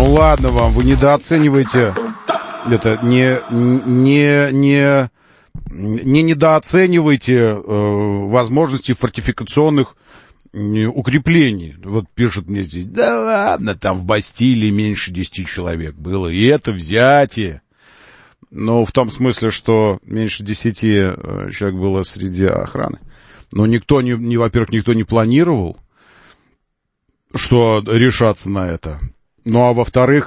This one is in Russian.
Ну ладно вам, вы недооцениваете это, недооценивайте возможности фортификационных укреплений. Вот пишут мне здесь, да ладно, там в Бастилии меньше 10 человек было, и это взятие. Ну, в том смысле, что меньше 10 человек было среди охраны. Но никто во-первых, никто не планировал, что решаться на это. Ну, а во-вторых,